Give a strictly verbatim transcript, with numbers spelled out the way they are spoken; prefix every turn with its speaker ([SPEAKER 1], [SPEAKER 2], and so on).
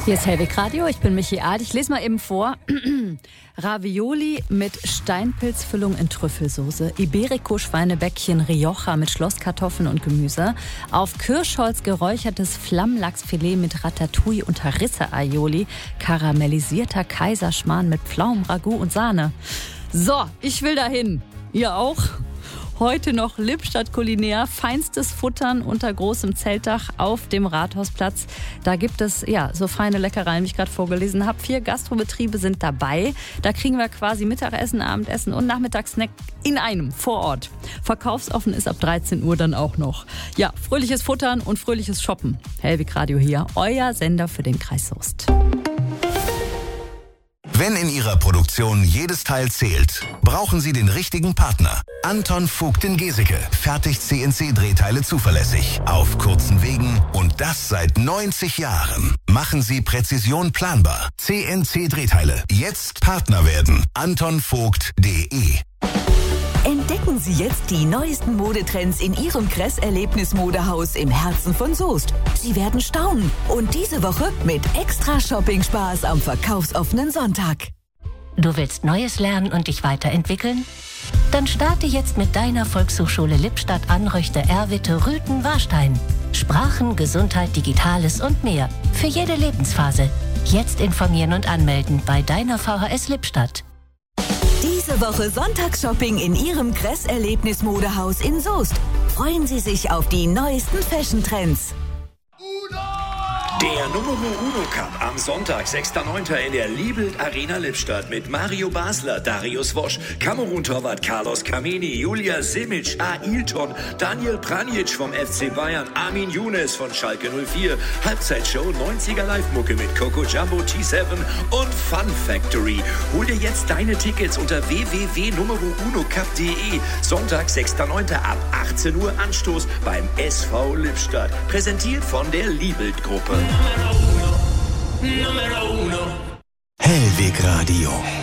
[SPEAKER 1] Hier ist Hellweg Radio, ich bin Michi Ahl. Ich lese mal eben vor. Ravioli mit Steinpilzfüllung in Trüffelsoße, Iberico-Schweinebäckchen Rioja mit Schlosskartoffeln und Gemüse, auf Kirschholz geräuchertes Flammlachsfilet mit Ratatouille und Harissa-Aioli, karamellisierter Kaiserschmarrn mit Pflaumenragout und Sahne. So, ich will dahin. Ihr auch? Heute noch Lippstadt Kulinär, feinstes Futtern unter großem Zeltdach auf dem Rathausplatz. Da gibt es ja so feine Leckereien, wie ich gerade vorgelesen habe. Vier Gastrobetriebe sind dabei. Da kriegen wir quasi Mittagessen, Abendessen und Nachmittagssnack in einem vor Ort. Verkaufsoffen ist ab dreizehn Uhr dann auch noch. Ja, fröhliches Futtern und fröhliches Shoppen. Hellweg Radio hier, euer Sender für den Kreis Soest.
[SPEAKER 2] Wenn in Ihrer Produktion jedes Teil zählt, brauchen Sie den richtigen Partner. Anton Vogt in Geseke fertigt C N C-Drehteile zuverlässig, auf kurzen Wegen und das seit neunzig Jahren. Machen Sie Präzision planbar. C N C-Drehteile. Jetzt Partner werden. anton vogt punkt de.
[SPEAKER 3] Entdecken Sie jetzt die neuesten Modetrends in Ihrem Kress-Erlebnis-Modehaus im Herzen von Soest. Sie werden staunen. Und diese Woche mit extra Shopping-Spaß am verkaufsoffenen Sonntag.
[SPEAKER 4] Du willst Neues lernen und dich weiterentwickeln? Dann starte jetzt mit deiner Volkshochschule Lippstadt Anröchte Erwitte Rüthen Warstein. Sprachen, Gesundheit, Digitales und mehr. Für jede Lebensphase. Jetzt informieren und anmelden bei deiner V H S Lippstadt.
[SPEAKER 3] Diese Woche Sonntagsshopping in Ihrem Kress-Erlebnis-Modehaus in Soest. Freuen Sie sich auf die neuesten Fashion-Trends.
[SPEAKER 5] Der Numero Uno Cup am Sonntag, sechster neunter in der Liebelt Arena Lippstadt mit Mario Basler, Darius Wosch, Kamerun-Torwart Carlos Kameni, Julia Simic, Ailton, Daniel Pranjic vom F C Bayern, Armin Younes von Schalke null vier, Halbzeitshow, neunziger Live-Mucke mit Coco Jumbo, T sieben und Fun Factory. Hol dir jetzt deine Tickets unter w w w punkt numero uno cup punkt de. Sonntag, sechster neunter ab achtzehn Uhr Anstoß beim S V Lippstadt. Präsentiert von der Liebelt-Gruppe.
[SPEAKER 2] Hellweg Radio.